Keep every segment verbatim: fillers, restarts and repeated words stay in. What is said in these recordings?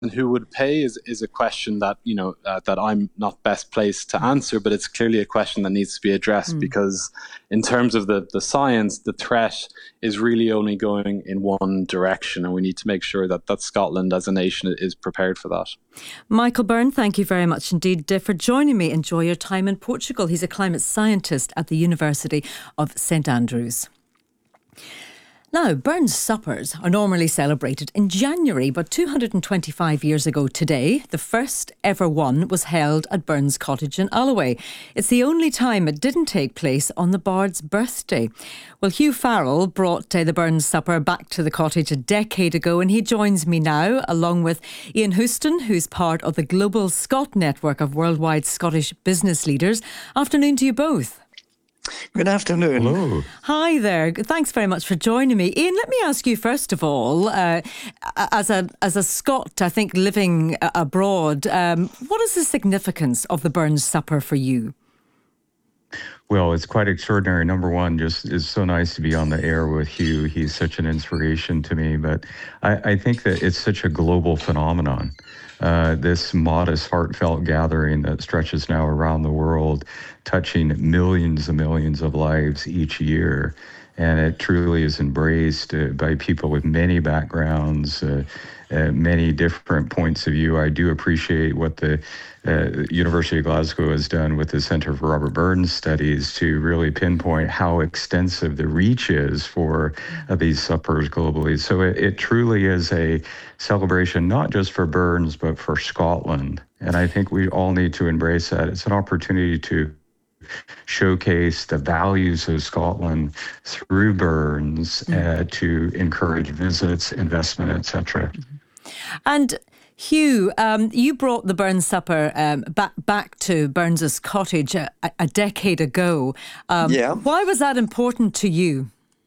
who would pay is, is a question that, you know, uh, that I'm not best placed to answer, but it's clearly a question that needs to be addressed mm. because in terms of the, the science, the threat is really only going in one direction, and we need to make sure that, that Scotland as a nation is prepared for that. Michael Byrne, thank you very much indeed for joining me. Enjoy your time in Portugal. He's a climate scientist at the University of St Andrews. Now, Byrne's suppers are normally celebrated in January, but two hundred twenty-five years ago today, the first ever one was held at Byrne's cottage in Alloway. It's the only time it didn't take place on the Bard's birthday. Well, Hugh Farrell brought uh, the Byrne's supper back to the cottage a decade ago, and he joins me now, along with Ian Houston, who's part of the Global Scot network of worldwide Scottish business leaders. Afternoon to you both. Good afternoon. Hello. Hi there. Thanks very much for joining me. Ian, let me ask you first of all, uh, as a as a Scot, I think, living abroad, um, what is the significance of the Byrne's supper for you? Well, it's quite extraordinary. Number one, just it's so nice to be on the air with Hugh. He's such an inspiration to me. But I, I think that it's such a global phenomenon. Uh, this modest, heartfelt gathering that stretches now around the world, touching millions and millions of lives each year. And it truly is embraced uh, by people with many backgrounds, uh, uh, many different points of view. I do appreciate what the uh, University of Glasgow has done with the Centre for Robert Burns Studies to really pinpoint how extensive the reach is for uh, these suppers globally. So it, it truly is a celebration, not just for Burns, but for Scotland. And I think we all need to embrace that. It's an opportunity to showcase the values of Scotland through Burns uh, to encourage visits, investment, et cetera. And Hugh, um, you brought the Byrne's supper um, back back to Burns's cottage a, a decade ago. Um, yeah. Why was that important to you?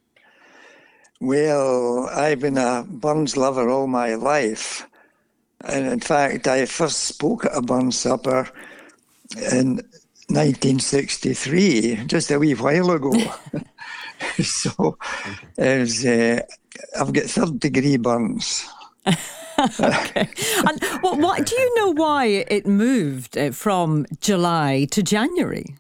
Well, I've been a Burns lover all my life. And in fact, I first spoke at a Byrne's supper in nineteen sixty-three, just a wee while ago. So it was, uh, I've got third degree burns. Okay. And what, what, do you know why it moved uh, from July to January?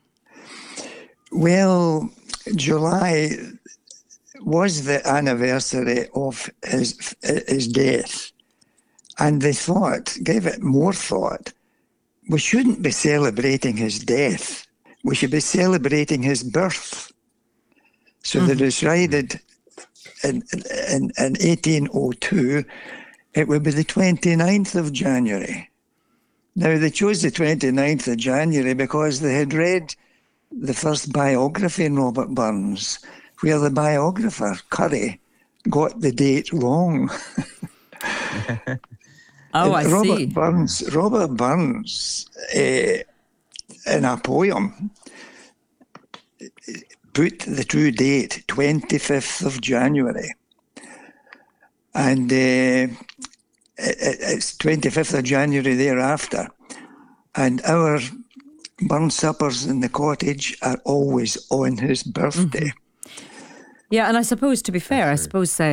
Well, July was the anniversary of his his death, and they thought, gave it more thought, we shouldn't be celebrating his death. We should be celebrating his birth. So mm-hmm. they decided in, in, in eighteen oh two, it would be the twenty-ninth of January. Now, they chose the twenty-ninth of January because they had read the first biography in Robert Burns, where the biographer, Curry, got the date wrong. Oh, I Robert see. Burns, Robert Burns, uh, in a poem, put the true date, twenty-fifth of January. And uh, it, it's twenty-fifth of January thereafter. And our Burns suppers in the cottage are always on his birthday. Mm-hmm. Yeah, and I suppose, to be fair, I suppose... Uh,